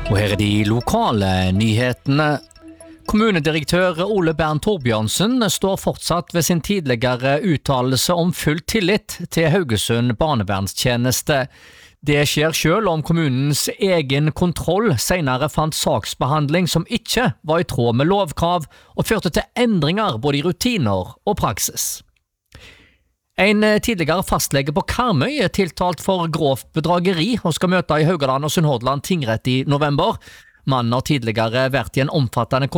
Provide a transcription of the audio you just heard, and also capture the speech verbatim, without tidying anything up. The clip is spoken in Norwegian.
Og her er de lokale nyhetene. Kommunedirektør Ole Bernt Torbjørnsen står fortsatt ved sin tidligere uttalelse om full tillit til Haugesund barnevernstjeneste. Det skjer selv om kommunens egen kontroll senere fant saksbehandling som ikke var i tråd med lovkrav og førte til endringer både i rutiner og praksis. En tidligere fastlege på Karmøy er tiltalt for grovt bedrageri og skal møte i Haugaland og Sunnhordland tingrett i november. Mannen har tidligere vært i en omfattende